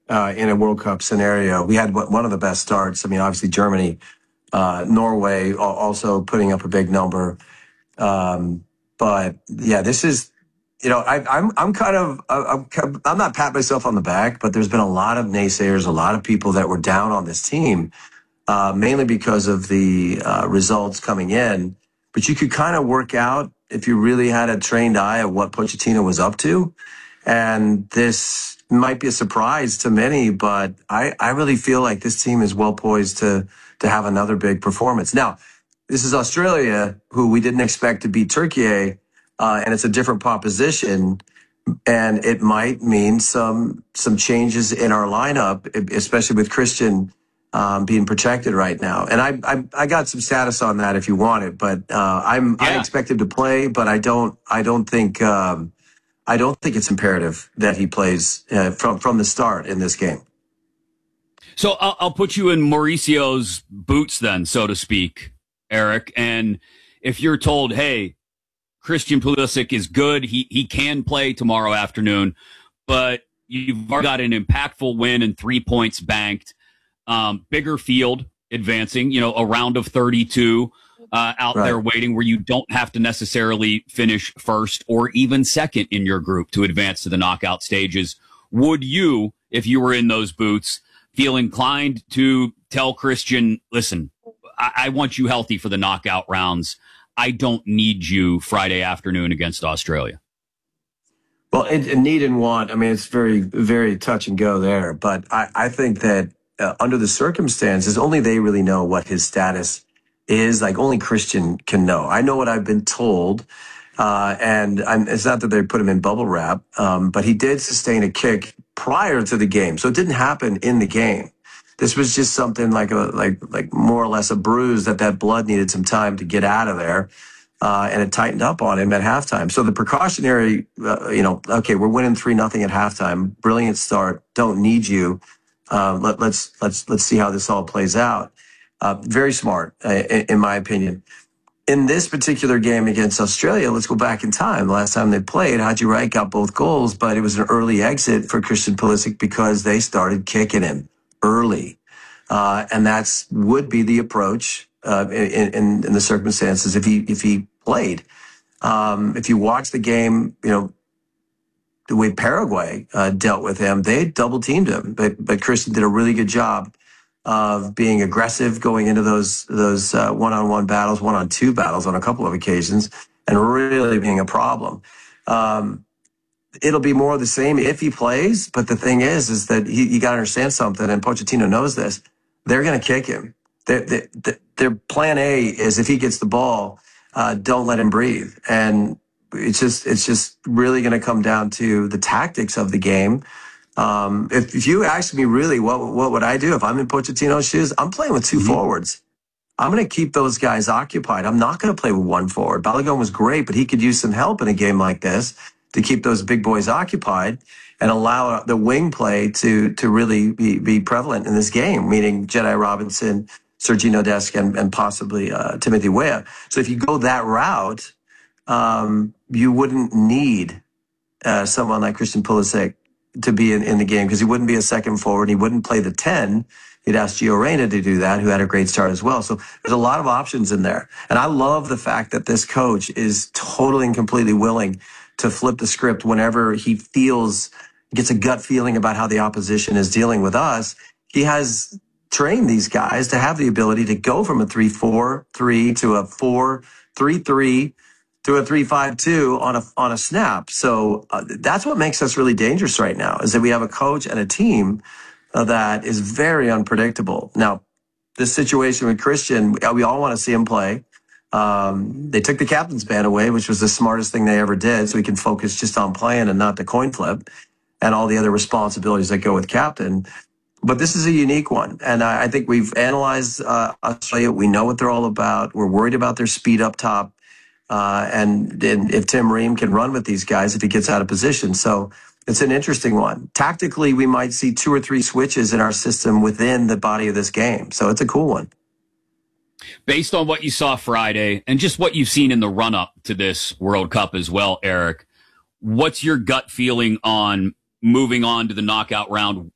in a World Cup scenario. We had one of the best starts. I mean, obviously Germany, Norway also putting up a big number. But yeah, this is, I'm kind of, I'm not patting myself on the back, but there's been a lot of naysayers, a lot of people that were down on this team, mainly because of the results coming in. But you could kind of work out, if you really had a trained eye, of what Pochettino was up to. And this might be a surprise to many, but I really feel like this team is well poised to have another big performance. Now, this is Australia, who we didn't expect to beat Turkey, and it's a different proposition, and it might mean some changes in our lineup, especially with Christian being protected right now. And I got some status on that if you want it, but I expect him to play, but I don't think it's imperative that he plays from the start in this game. So I'll put you in Mauricio's boots then, so to speak, Eric. And if you're told, hey, Christian Pulisic is good, he can play tomorrow afternoon, but you've got an impactful win and 3 points banked, bigger field advancing, a round of 32 out there waiting where you don't have to necessarily finish first or even second in your group to advance to the knockout stages. Would you, if you were in those boots, feel inclined to tell Christian, listen, I want you healthy for the knockout rounds. I don't need you Friday afternoon against Australia? Well, need and want, I mean, it's very, very touch and go there. But I think that under the circumstances, only they really know what his status is. Like, only Christian can know. I know what I've been told. And it's not that they put him in bubble wrap, but he did sustain a kick prior to the game. So it didn't happen in the game. This was just something like more or less a bruise that blood needed some time to get out of there. And it tightened up on him at halftime. So the precautionary, okay, we're winning 3-0 at halftime. Brilliant start. Don't need you. Let's see how this all plays out. Very smart, in my opinion. In this particular game against Australia, let's go back in time. The last time they played, Haji Wright got both goals, but it was an early exit for Christian Pulisic because they started kicking him early. And would be the approach in the circumstances if he played. If you watch the game, the way Paraguay dealt with him, they double teamed him, but Christian did a really good job of being aggressive going into those one-on-one battles, one-on-two battles on a couple of occasions, and really being a problem. It'll be more of the same if he plays, but the thing is that you got to understand something, and Pochettino knows this. They're going to kick him. Their plan A is if he gets the ball, don't let him breathe. And it's just really going to come down to the tactics of the game. If you ask me really, what would I do if I'm in Pochettino's shoes? I'm playing with two forwards. I'm going to keep those guys occupied. I'm not going to play with one forward. Balogun was great, but he could use some help in a game like this to keep those big boys occupied and allow the wing play to really be prevalent in this game, meaning Jedi Robinson, Sergino Dest, and possibly Timothy Weah. So if you go that route, you wouldn't need someone like Christian Pulisic to be in the game, because he wouldn't be a second forward. He wouldn't play the 10. He'd ask Gio Reyna to do that, who had a great start as well. So there's a lot of options in there. And I love the fact that this coach is totally and completely willing to flip the script whenever he gets a gut feeling about how the opposition is dealing with us. He has trained these guys to have the ability to go from a 3-4-3 to a 4-3-3 to a 3-5-2 on a snap. So that's what makes us really dangerous right now, is that we have a coach and a team that is very unpredictable. Now, this situation with Christian, we all want to see him play. They took the captain's band away, which was the smartest thing they ever did, so he can focus just on playing and not the coin flip and all the other responsibilities that go with captain. But this is a unique one, and I think we've analyzed Australia. We know what they're all about. We're worried about their speed up top. And if Tim Ream can run with these guys, if he gets out of position. So it's an interesting one. Tactically, we might see 2 or 3 switches in our system within the body of this game. So it's a cool one. Based on what you saw Friday and just what you've seen in the run-up to this World Cup as well, Eric, what's your gut feeling on moving on to the knockout round